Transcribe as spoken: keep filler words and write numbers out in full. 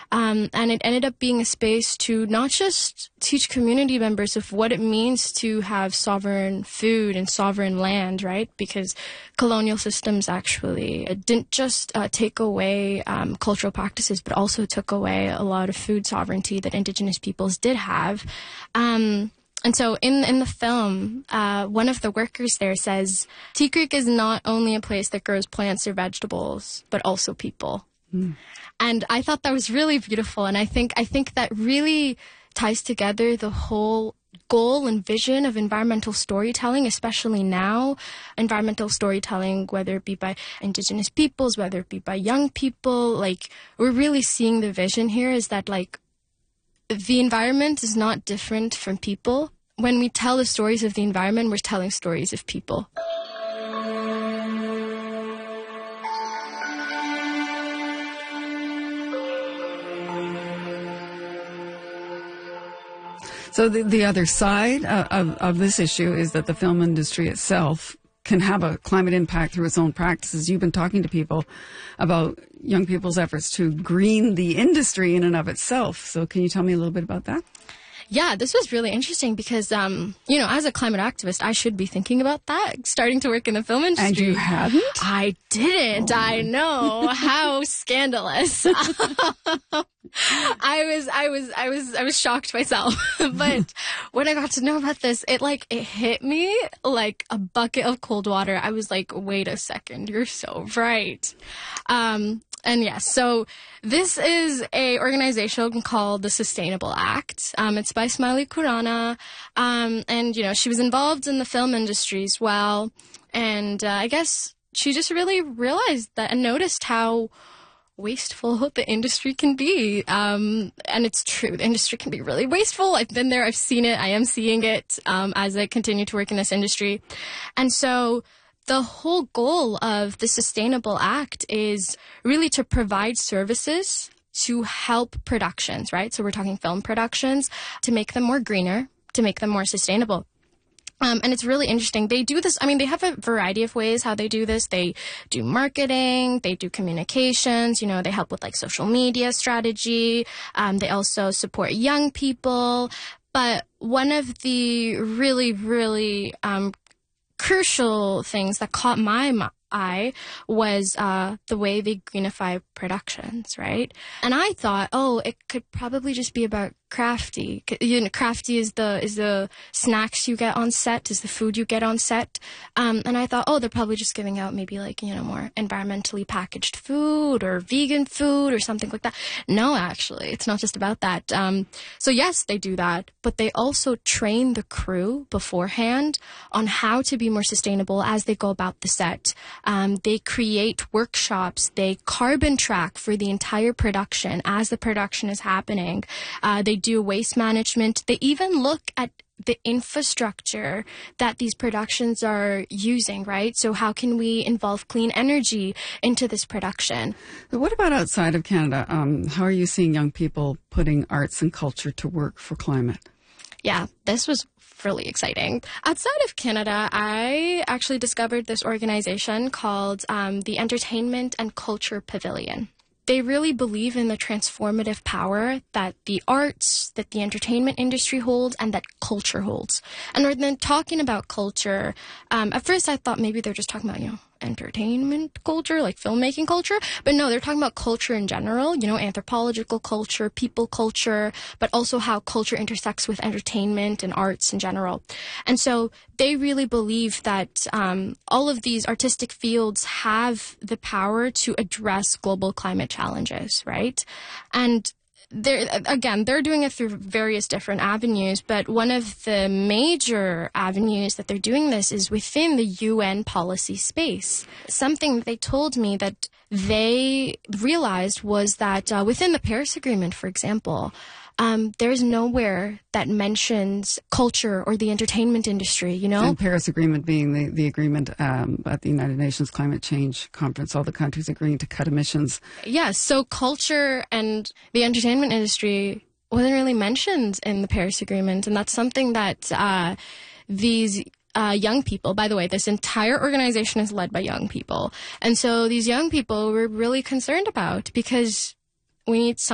Um, and it ended up being a space to not just teach community members of what it means to have sovereign food and sovereign land, right? Because colonial systems actually didn't just uh, take away um, cultural practices, but also took away a lot of food sovereignty that Indigenous peoples did have. Um, And so in in the film, uh, one of the workers there says, Tea Creek is not only a place that grows plants or vegetables, but also people. Mm. And I thought that was really beautiful. And I think I think that really ties together the whole goal and vision of environmental storytelling, especially now. Environmental storytelling, whether it be by Indigenous peoples, whether it be by young people, like, we're really seeing the vision here is that, like, the environment is not different from people. When we tell the stories of the environment, we're telling stories of people. So the, the other side of, of, of this issue is that the film industry itself can have a climate impact through its own practices. You've been talking to people about young people's efforts to green the industry in and of itself. So can you tell me a little bit about that? Yeah, this was really interesting because, um, you know, as a climate activist, I should be thinking about that, starting to work in the film industry. And you hadn't? I didn't. Oh. I know. How scandalous. I was, I was, I was, I was shocked myself. But when I got to know about this, it like, it hit me like a bucket of cold water. I was like, wait a second, you're so right. Um, And yes, so this is a organization called the Sustainable Act. Um, it's by Smiley Kurana, um, and you know she was involved in the film industry as well. And uh, I guess she just really realized that and noticed how wasteful the industry can be. Um, and it's true, the industry can be really wasteful. I've been there, I've seen it, I am seeing it um, as I continue to work in this industry, and so. The whole goal of the Sustainable Act is really to provide services to help productions, right? So we're talking film productions, to make them more greener, to make them more sustainable. Um, and it's really interesting. They do this, I mean, they have a variety of ways how they do this. They do marketing, they do communications, you know, they help with like social media strategy. Um, they also support young people. But one of the really, really, um, crucial things that caught my eye was uh, the way they greenify productions, right? And I thought, oh, it could probably just be about crafty. You know, crafty is the is the snacks you get on set, is the food you get on set. Um, and I thought, oh, they're probably just giving out maybe like, you know, more environmentally packaged food or vegan food or something like that. No, actually, it's not just about that. Um, so yes, they do that, but they also train the crew beforehand on how to be more sustainable as they go about the set. Um, they create workshops. They carbon track for the entire production as the production is happening. Uh, they do waste management. They even look at the infrastructure that these productions are using, right? So how can we involve clean energy into this production? What about outside of Canada? Um, how are you seeing young people putting arts and culture to work for climate? Yeah, this was really exciting. Outside of Canada, I actually discovered this organization called um, the Entertainment and Culture Pavilion. They really believe in the transformative power that the arts, that the entertainment industry holds, and that culture holds. And rather than talking about culture, um, at first I thought maybe they're just talking about, you know, entertainment culture, like filmmaking culture. But no, they're talking about culture in general, you know, anthropological culture, people culture, but also how culture intersects with entertainment and arts in general. And so they really believe that um, all of these artistic fields have the power to address global climate challenges, right? And they're, again, they're doing it through various different avenues, but one of the major avenues that they're doing this is within the U N policy space. Something that they told me that they realized was that uh, within the Paris Agreement, for example, um, there's nowhere that mentions culture or the entertainment industry, you know? And Paris Agreement being the, the agreement um, at the United Nations Climate Change Conference, all the countries agreeing to cut emissions. Yes, so culture and the entertainment industry wasn't really mentioned in the Paris Agreement, and that's something that uh, these Uh, young people, by the way, this entire organization is led by young people. And so these young people were really concerned about, because we need some